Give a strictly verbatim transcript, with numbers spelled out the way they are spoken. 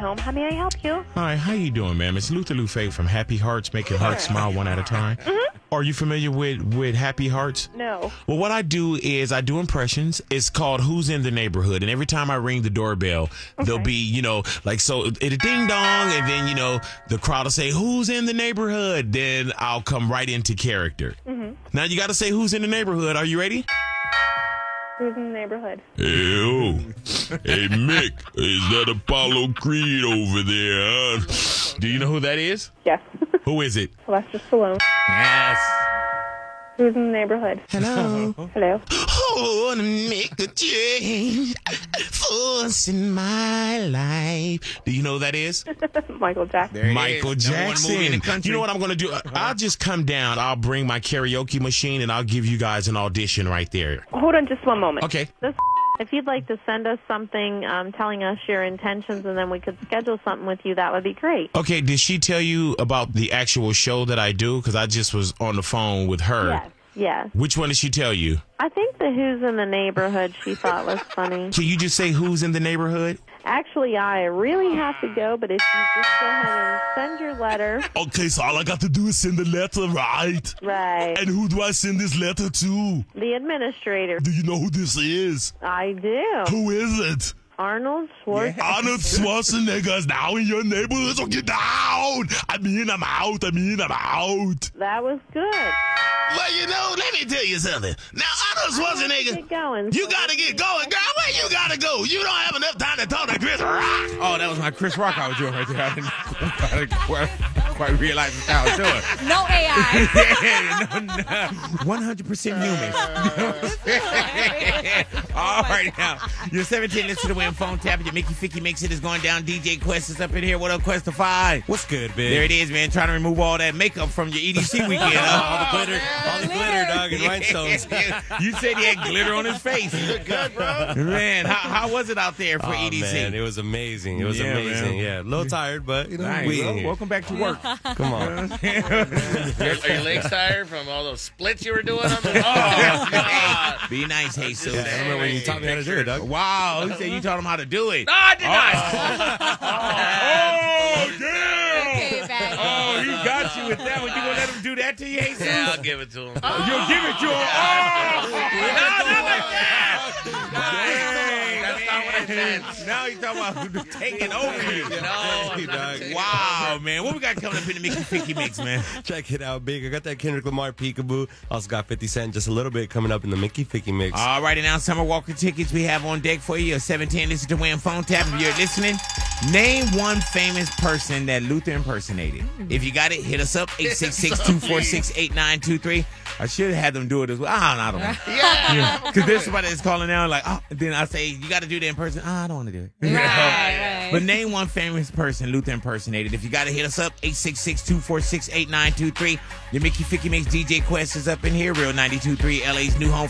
home. How may I help you? Hi, how you doing, ma'am? It's Luther Lufe from Happy Hearts, making hearts smile one at a time. Mm-hmm. Are you familiar with, with Happy Hearts? No. Well, what I do is I do impressions. It's called Who's in the Neighborhood. And every time I ring the doorbell, Okay. there'll be, you know, like, so it a ding dong. And then, you know, the crowd will say, who's in the neighborhood? Then I'll come right into character. Mm-hmm. Now you got to say who's in the neighborhood. Are you ready? Who's in the neighborhood? Hey, hey, Mick, is that Apollo Creed over there? Huh? Do you know who that is? Yes. Who is it? Sylvester Stallone. Yes. Who's in the neighborhood? Hello. Hello. Oh, wanna make a change for us in my life. Do you know who that is? Michael Jackson. There it Michael is. Number one Jackson. movie in the country. You know what I'm going to do? I'll just come down. I'll bring my karaoke machine, and I'll give you guys an audition right there. Hold on just one moment. Okay. This, if you'd like to send us something um, telling us your intentions and then we could schedule something with you, that would be great. Okay, did she tell you about the actual show that I do? Because I just was on the phone with her. Yes. Yes. Which one did she tell you? I think the Who's in the Neighborhood she thought was funny. Can you just say who's in the neighborhood? Actually, I really have to go, but if you just go ahead and send your letter. Okay, so all I got to do is send the letter, right? Right. And who do I send this letter to? The administrator. Do you know who this is? I do. Who is it? Arnold Schwarzenegger. Arnold Schwarzenegger is now in your neighborhood, so get down. I mean, I'm out. I mean, I'm out. That was good. Well, you know, let me tell you something. Now, Arnold Schwarzenegger, Get going. you got to get going. Girl, where you got to go? You don't have enough time to talk to Chris Rock. Oh, that was my Chris Rock I was doing right there. I didn't, I didn't quite, quite realize what I was doing. No A I. Yeah, no, no. one hundred percent human. All right, now. You're seventeen. Listen to the Win Phone Tap. Your Mickey Ficky Mix It is going down. D J Quest is up in here. What up, Questify? What's good, big? There it is, man. Trying to remove all that makeup from your E D C weekend. all the Huh? glitter, all the glitter, dog, and rhinestones. You said he had glitter on his face. You look good, bro. Man, how, how was it out there for Oh, E D C? man, it was amazing. It was Yeah, amazing. man. Yeah, a little tired, but you know, Nice. we Well, in here. welcome back to work. Come on. Are your legs tired from all those splits you were doing? On the- oh, God. Be nice, Jesus. I remember when you taught me how to do it, dog. Wow, he said you taught him how to do it. No, I did not. Oh, damn! Okay, bad. Oh, he got you with that one. You gonna let him do that to you, Jesus? Yeah, I'll give it to him. You'll give it to him. Oh! No, not like that. Dang, That's not what I man. meant. Now he's talking about taking over you. No, I'm not dog. taking- Wow, man. What we got coming up in the Mickey Ficky Mix, man? Check it out, big. I got that Kendrick Lamar Peekaboo. Also got fifty Cent, just a little bit coming up in the Mickey Ficky Mix. All righty, now Summer Walker tickets we have on deck for you. seven ten, listen to Win Phone Tap. If you're listening, name one famous person that Luther impersonated. If you got it, hit us up, eight six six, two four six, eight nine two three. I should have had them do it as well. I don't, I don't know. Yeah. Because there's somebody that's calling now like, oh, then I say, you got to do the in person. Oh, I don't want to do it. Right, right. But name one famous person Luther impersonated. If you got to hit us up, eight six six, two four six, eight nine two three. Your Mickey Ficky Mix D J Quest is up in here. Real ninety-two point three, L A's new home.